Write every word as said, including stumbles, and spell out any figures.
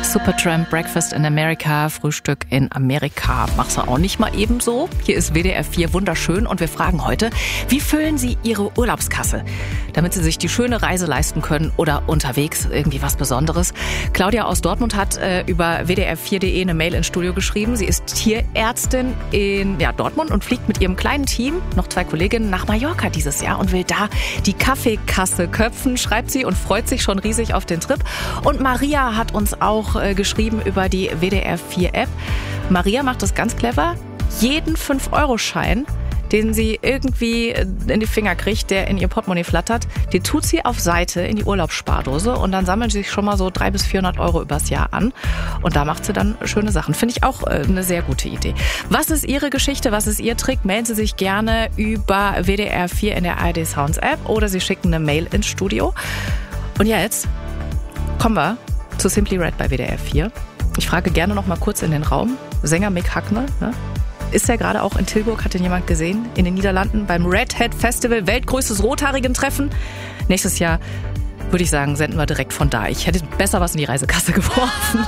Supertramp, Breakfast in America, Frühstück in Amerika. Mach's auch nicht mal ebenso. Hier ist W D R vier wunderschön und wir fragen heute, wie füllen Sie Ihre Urlaubskasse, damit Sie sich die schöne Reise leisten können oder unterwegs irgendwie was Besonderes. Claudia aus Dortmund hat äh, über w d r vier punkt d e eine Mail ins Studio geschrieben. Sie ist Tierärztin in ja, Dortmund und fliegt mit ihrem kleinen Team, noch zwei Kolleginnen, nach Mallorca dieses Jahr und will da die Kaffeekasse köpfen, schreibt sie und freut sich schon riesig auf den Trip. Und Maria hat uns auch äh, geschrieben über die W D R vier App. Maria macht das ganz clever. Jeden fünf Euro Schein, den sie irgendwie in die Finger kriegt, der in ihr Portemonnaie flattert, den tut sie auf Seite in die Urlaubsspardose und dann sammeln sie sich schon mal so dreihundert bis vierhundert Euro übers Jahr an und da macht sie dann schöne Sachen. Finde ich auch eine sehr gute Idee. Was ist Ihre Geschichte? Was ist Ihr Trick? Melden Sie sich gerne über W D R vier in der A R D Sounds App oder Sie schicken eine Mail ins Studio. Und jetzt kommen wir zu Simply Red bei W D R vier. Ich frage gerne noch mal kurz in den Raum. Sänger Mick Hucknall, ne? Ist ja gerade auch in Tilburg, hat ihn jemand gesehen, in den Niederlanden beim Red Hat Festival, weltgrößtes Rothaarigen-Treffen. Nächstes Jahr, würde ich sagen, senden wir direkt von da. Ich hätte besser was in die Reisekasse geworfen.